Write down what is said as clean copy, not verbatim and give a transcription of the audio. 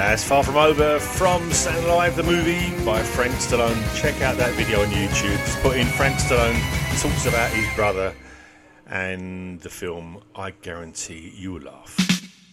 That's Far From Over from Stand Alive, the movie by Frank Stallone. Check out that video on YouTube. Just put in Frank Stallone talks about his brother and the film. I guarantee you will laugh.